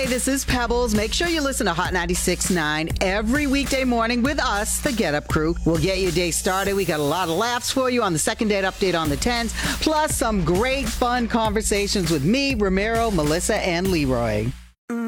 this is Pebbles. Make sure you listen to Hot 96.9 every weekday morning with us, the Get Up Crew. We'll get your day started. We got a lot of laughs for you on the second date update on the 10s, plus some great fun conversations with me, Ramiro, Melissa, and Leroy.